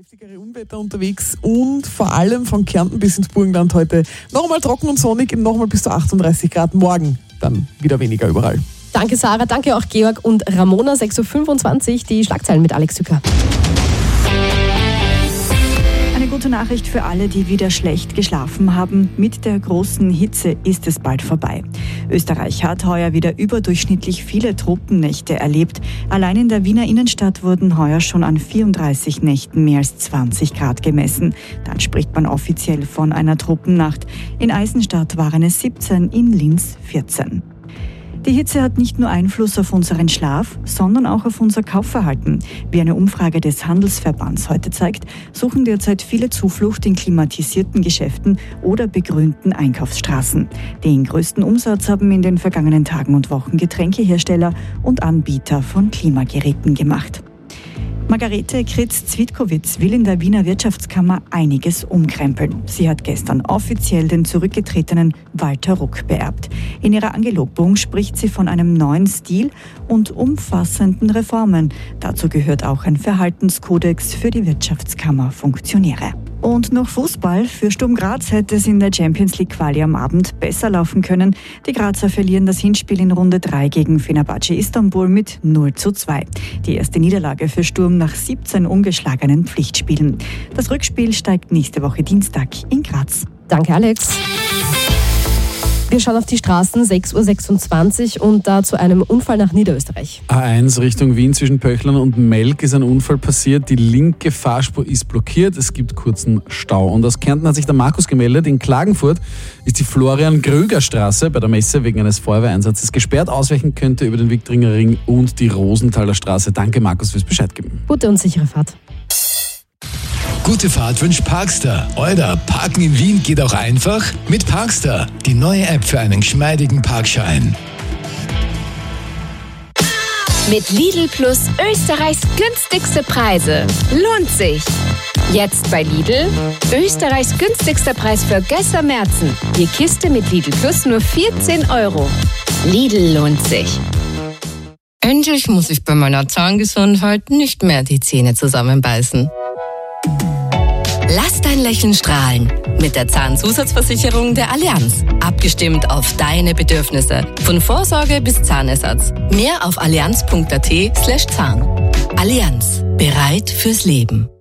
Heftigere Unwetter unterwegs und vor allem von Kärnten bis ins Burgenland heute noch einmal trocken und sonnig, noch einmal bis zu 38 Grad. Morgen dann wieder weniger überall. Danke Sarah, danke auch Georg und Ramona. 6.25 Uhr, die Schlagzeilen mit Alex Zücker. Eine gute Nachricht für alle, die wieder schlecht geschlafen haben. Mit der großen Hitze ist es bald vorbei. Österreich hat heuer wieder überdurchschnittlich viele Tropennächte erlebt. Allein in der Wiener Innenstadt wurden heuer schon an 34 Nächten mehr als 20 Grad gemessen. Dann spricht man offiziell von einer Tropennacht. In Eisenstadt waren es 17, in Linz 14. Die Hitze hat nicht nur Einfluss auf unseren Schlaf, sondern auch auf unser Kaufverhalten. Wie eine Umfrage des Handelsverbands heute zeigt, suchen derzeit viele Zuflucht in klimatisierten Geschäften oder begrünten Einkaufsstraßen. Den größten Umsatz haben in den vergangenen Tagen und Wochen Getränkehersteller und Anbieter von Klimageräten gemacht. Margarete Kritz-Zwitkowitz will in der Wiener Wirtschaftskammer einiges umkrempeln. Sie hat gestern offiziell den zurückgetretenen Walter Ruck beerbt. In ihrer Angelobung spricht sie von einem neuen Stil und umfassenden Reformen. Dazu gehört auch ein Verhaltenskodex für die Wirtschaftskammerfunktionäre. Und noch Fußball. Für Sturm Graz hätte es in der Champions League Quali am Abend besser laufen können. Die Grazer verlieren das Hinspiel in Runde 3 gegen Fenerbahce Istanbul mit 0:2. Die erste Niederlage für Sturm nach 17 ungeschlagenen Pflichtspielen. Das Rückspiel steigt nächste Woche Dienstag in Graz. Danke Alex. Wir schauen auf die Straßen, 6.26 Uhr und da zu einem Unfall nach Niederösterreich. A1 Richtung Wien zwischen Pöchlern und Melk ist ein Unfall passiert. Die linke Fahrspur ist blockiert. Es gibt kurzen Stau. Und aus Kärnten hat sich der Markus gemeldet. In Klagenfurt ist die Florian-Gröger-Straße bei der Messe wegen eines Feuerwehreinsatzes gesperrt. Ausweichen könnte über den Viktoringer Ring und die Rosenthaler Straße. Danke Markus fürs Bescheid geben. Gute und sichere Fahrt. Gute Fahrt wünscht Parkster. Euer Parken in Wien geht auch einfach mit Parkster. Die neue App für einen geschmeidigen Parkschein. Mit Lidl Plus Österreichs günstigste Preise. Lohnt sich! Jetzt bei Lidl Österreichs günstigster Preis für Gösser Märzen. Die Kiste mit Lidl Plus nur 14 €. Lidl lohnt sich. Endlich muss ich bei meiner Zahngesundheit nicht mehr die Zähne zusammenbeißen. Lass dein Lächeln strahlen mit der Zahnzusatzversicherung der Allianz. Abgestimmt auf deine Bedürfnisse. Von Vorsorge bis Zahnersatz. Mehr auf allianz.at/Zahn. Allianz. Bereit fürs Leben.